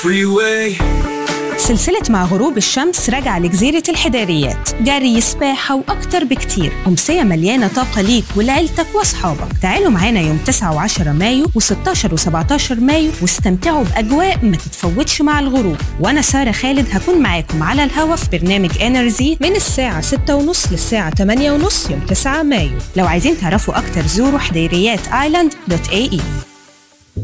Freeway. سلسلة مع غروب الشمس راجعة لجزيرة الحداريات، جري، سباحة وأكتر بكتير. أمسية مليانة طاقة ليك ولعيلتك وأصحابك. تعالوا معانا يوم 9 و10 مايو و16 و17 مايو واستمتعوا بأجواء ما تتفوتش مع الغروب. وأنا سارة خالد هكون معاكم على الهوا في برنامج انرجي من الساعة 6:30 للساعة 8:30 يوم 9 مايو. لو عايزين تعرفوا أكتر زوروا حديريات island.ae.